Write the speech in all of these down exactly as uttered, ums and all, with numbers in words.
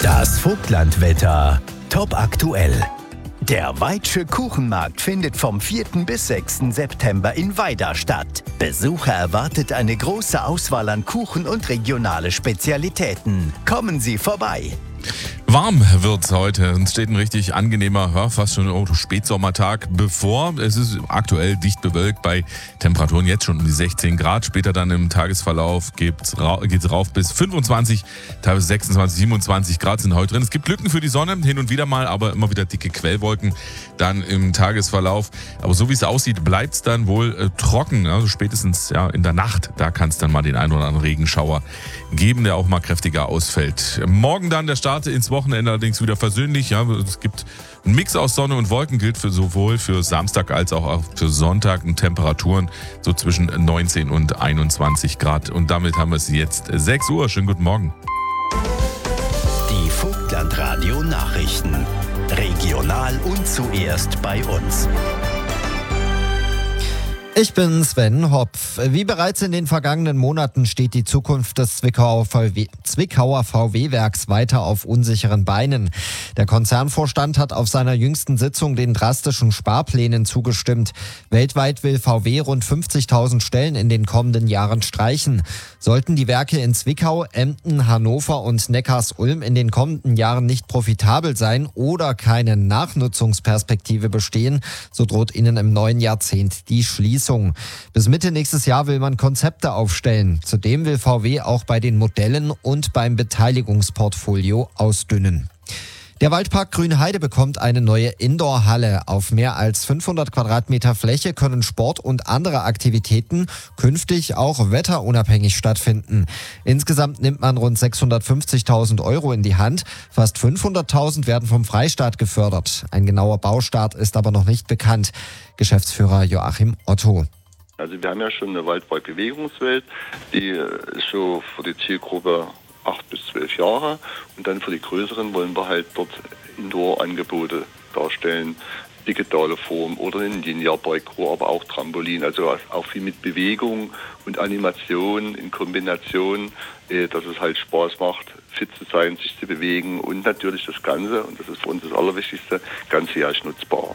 Das Vogtlandwetter. Top aktuell. Der Weitsche Kuchenmarkt findet vom vierten bis sechsten September in Weida statt. Besucher erwartet eine große Auswahl an Kuchen und regionale Spezialitäten. Kommen Sie vorbei! Warm wird's heute. Uns steht ein richtig angenehmer, ja, fast schon oh, Spätsommertag bevor. Es ist aktuell dicht bewölkt bei Temperaturen jetzt schon um die sechzehn Grad. Später dann im Tagesverlauf geht's, ra- geht's rauf bis fünfundzwanzig, teilweise sechsundzwanzig, siebenundzwanzig Grad sind heute drin. Es gibt Lücken für die Sonne, hin und wieder mal, aber immer wieder dicke Quellwolken dann im Tagesverlauf. Aber so wie es aussieht, bleibt's dann wohl äh, trocken. Also spätestens ja, in der Nacht, da kann es dann mal den einen oder anderen Regenschauer geben, der auch mal kräftiger ausfällt. Morgen dann der Start ins Wochenende allerdings wieder versöhnlich. Ja, es gibt einen Mix aus Sonne und Wolken, gilt für sowohl für Samstag als auch für Sonntag und Temperaturen so zwischen neunzehn und einundzwanzig Grad. Und damit haben wir es jetzt sechs Uhr. Schönen guten Morgen. Die Vogtlandradio Nachrichten. Regional und zuerst bei uns. Ich bin Sven Hopf. Wie bereits in den vergangenen Monaten steht die Zukunft des Zwickauer V W, Zwickauer V W-Werks weiter auf unsicheren Beinen. Der Konzernvorstand hat auf seiner jüngsten Sitzung den drastischen Sparplänen zugestimmt. Weltweit will V W rund fünfzigtausend Stellen in den kommenden Jahren streichen. Sollten die Werke in Zwickau, Emden, Hannover und Neckarsulm in den kommenden Jahren nicht profitabel sein oder keine Nachnutzungsperspektive bestehen, so droht ihnen im neuen Jahrzehnt die Schließung. Bis Mitte nächstes Jahr will man Konzepte aufstellen. Zudem will V W auch bei den Modellen und beim Beteiligungsportfolio ausdünnen. Der Waldpark Grünheide bekommt eine neue Indoor-Halle. Auf mehr als fünfhundert Quadratmeter Fläche können Sport und andere Aktivitäten künftig auch wetterunabhängig stattfinden. Insgesamt nimmt man rund sechshundertfünfzigtausend Euro in die Hand. Fast fünfhunderttausend werden vom Freistaat gefördert. Ein genauer Baustart ist aber noch nicht bekannt. Geschäftsführer Joachim Otto. Also wir haben ja schon eine Waldpark-Bewegungswelt, die ist so für die Zielgruppe acht bis zwölf Jahre, und dann für die Größeren wollen wir halt dort Indoor-Angebote darstellen, digitale Form oder ein Linear-Parkour, aber auch Trampolin, also auch viel mit Bewegung und Animation in Kombination, dass es halt Spaß macht, fit zu sein, sich zu bewegen und natürlich das Ganze, und das ist für uns das Allerwichtigste, ganzjährig nutzbar.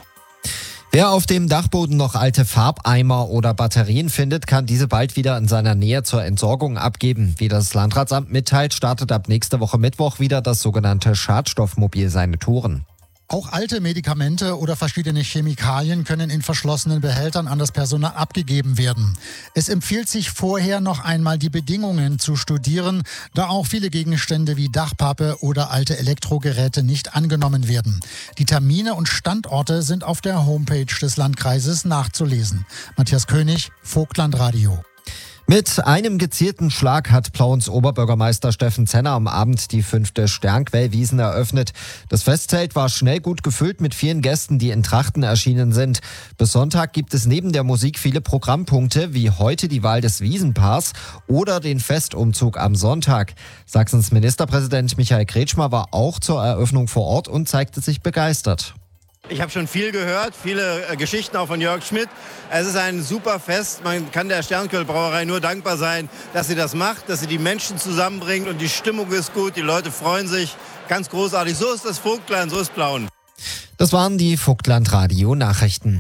Wer auf dem Dachboden noch alte Farbeimer oder Batterien findet, kann diese bald wieder in seiner Nähe zur Entsorgung abgeben. Wie das Landratsamt mitteilt, startet ab nächste Woche Mittwoch wieder das sogenannte Schadstoffmobil seine Touren. Auch alte Medikamente oder verschiedene Chemikalien können in verschlossenen Behältern an das Personal abgegeben werden. Es empfiehlt sich vorher noch einmal die Bedingungen zu studieren, da auch viele Gegenstände wie Dachpappe oder alte Elektrogeräte nicht angenommen werden. Die Termine und Standorte sind auf der Homepage des Landkreises nachzulesen. Matthias König, Vogtlandradio. Mit einem gezielten Schlag hat Plauens Oberbürgermeister Steffen Zenner am Abend die fünfte Sternquellwiesen eröffnet. Das Festzelt war schnell gut gefüllt mit vielen Gästen, die in Trachten erschienen sind. Bis Sonntag gibt es neben der Musik viele Programmpunkte, wie heute die Wahl des Wiesenpaars oder den Festumzug am Sonntag. Sachsens Ministerpräsident Michael Kretschmer war auch zur Eröffnung vor Ort und zeigte sich begeistert. Ich habe schon viel gehört, viele äh, Geschichten auch von Jörg Schmidt. Es ist ein super Fest. Man kann der Sternquell-Brauerei nur dankbar sein, dass sie das macht, dass sie die Menschen zusammenbringt, und die Stimmung ist gut, die Leute freuen sich. Ganz großartig. So ist das Vogtland, so ist Plauen. Das waren die Vogtland-Radio-Nachrichten.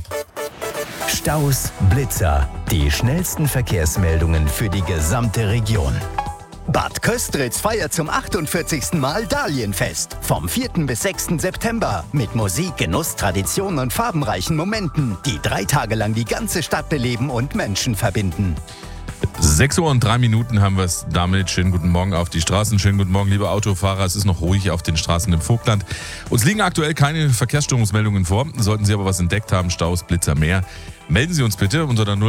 Staus, Blitzer. Die schnellsten Verkehrsmeldungen für die gesamte Region. Bad Köstritz feiert zum achtundvierzigsten Mal Dahlienfest. Vom vierten bis sechsten September. Mit Musik, Genuss, Tradition und farbenreichen Momenten, die drei Tage lang die ganze Stadt beleben und Menschen verbinden. sechs Uhr und drei Minuten haben wir es damit. Schönen guten Morgen auf die Straßen. Schönen guten Morgen, liebe Autofahrer. Es ist noch ruhig auf den Straßen im Vogtland. Uns liegen aktuell keine Verkehrsstörungsmeldungen vor. Sollten Sie aber was entdeckt haben, Staus, Blitzer, mehr, melden Sie uns bitte unter der null